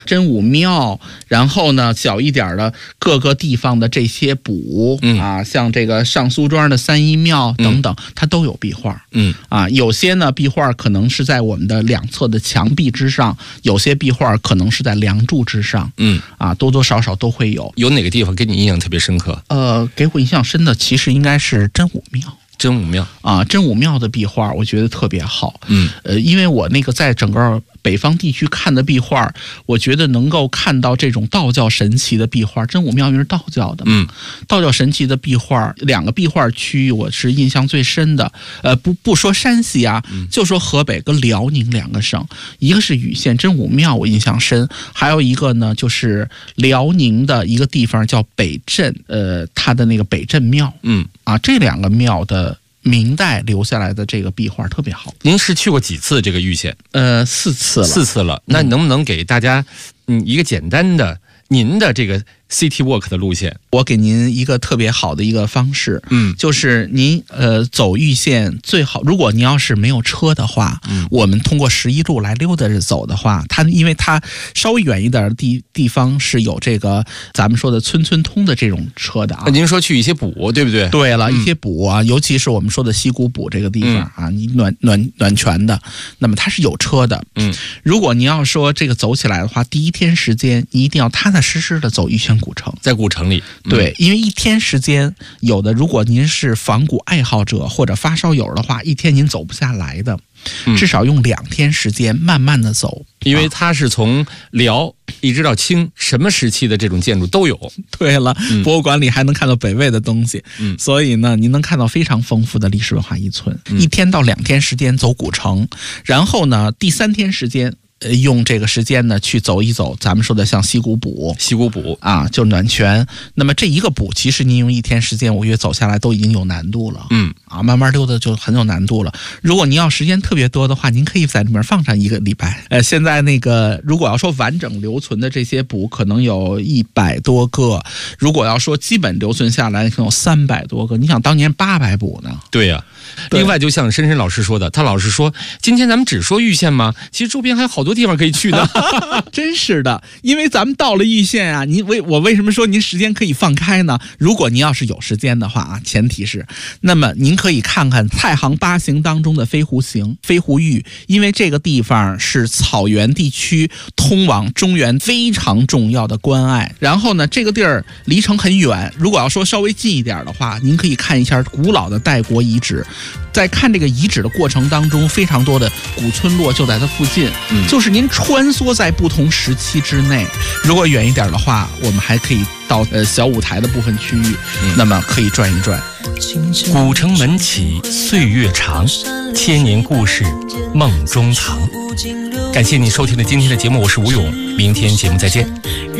真武庙，然后呢小一点的各个地方的这些补像这个上苏庄的三一庙等等，它都有壁画。有些呢壁画可能是在我们的两侧的墙壁之上，有些壁画可能是在梁柱之上。多多少少都会有。 有哪个地方给你印象特别深刻？ 给我印象深的其实应该是真武庙。 真武庙真武庙的壁画我觉得特别好。因为我那个在整个北方地区看的壁画，我觉得能够看到这种道教神奇的壁画。真武庙因为是道教的嘛，道教神奇的壁画，两个壁画区域我是印象最深的。不说山西就说河北跟辽宁两个省，一个是禹县真武庙我印象深，还有一个呢就是辽宁的一个地方叫北镇，它的那个北镇庙。这两个庙的明代留下来的这个壁画特别好。 您是去过几次这个禹县 ？4次了。 那能不能给大家一个简单的您的这个 City Walk 的路线？ 我给您一个特别好的一个方式，就是您走禹县最好，如果您要是没有车的话，我们通过11路来溜达着走的话，因为它稍微远一点的地方是有这个咱们说的村通的这种车的您说去一些补，对不对？ 对了，一些补尤其是我们说的西谷补这个地方你暖泉的，那么它是有车的。如果您要说这个走起来的话，第一天时间你一定要踏踏实实的走禹县古城， 在古城里。 对，因为一天时间有的，如果您是仿古爱好者或者发烧友的话，一天您走不下来的，至少用2天时间慢慢的走。 因为它是从辽一直到清，什么时期的这种建筑都有。 对了，博物馆里还能看到北魏的东西。所以呢您能看到非常丰富的历史文化遗存。1天到2天时间走古城，然后呢第3天时间用这个时间呢去走一走咱们说的像西谷补就暖泉。那么这一个补其实您用1天时间我觉得走下来都已经有难度了。慢慢溜达就很有难度了。如果您要时间特别多的话，您可以在里面放上1个礼拜。现在那个如果要说完整留存的这些补可能有100多个，如果要说基本留存下来可能有300多个。你想当年800补呢？ 对呀。另外就像深深老师说的，他老是说今天咱们只说禹县吗？其实周边还有好多地方可以去的。 真是的，因为咱们到了禹县我为什么说您时间可以放开呢？如果您要是有时间的话前提是，那么您可以看看太行8行当中的飞狐峪，因为这个地方是草原地区通往中原非常重要的关隘。然后呢这个地儿离城很远，如果要说稍微近一点的话，您可以看一下古老的代国遗址。在看这个遗址的过程当中，非常多的古村落就在它附近，就是您穿梭在不同时期之内。如果远一点的话，我们还可以到小舞台的部分区域，那么可以转一转。 古城门起岁月长，千年故事梦中藏。感谢你收听的今天的节目，我是吴勇，明天节目再见。